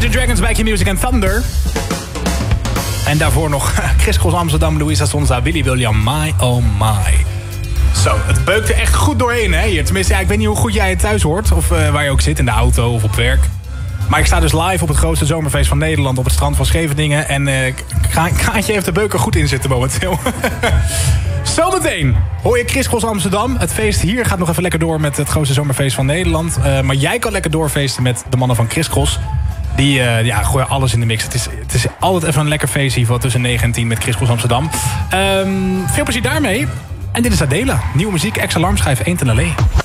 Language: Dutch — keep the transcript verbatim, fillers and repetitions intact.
Imagine Dragons, Back Your Music and Thunder. En daarvoor nog Chris Cross Amsterdam, Louisa Sonza, Willy William, My Oh My. Zo, het beukt er echt goed doorheen, hè? Hier. Tenminste, ja, ik weet niet hoe goed jij het thuis hoort. Of uh, waar je ook zit, in de auto of op werk. Maar ik sta dus live op het grootste zomerfeest van Nederland... op het strand van Scheveningen. En uh, Kraantje heeft de beuk er goed in zitten momenteel. Zometeen hoor je Chris Cross Amsterdam. Het feest hier gaat nog even lekker door met het grootste zomerfeest van Nederland. Uh, maar jij kan lekker doorfeesten met de mannen van Chris Cross. Die uh, ja, gooien alles in de mix. Het is, het is altijd even een lekker feest hier tussen negen en tien met Chris Cross Amsterdam. Um, veel plezier daarmee. En dit is Adela. Nieuwe muziek, ex-alarmschijf, één ten L E.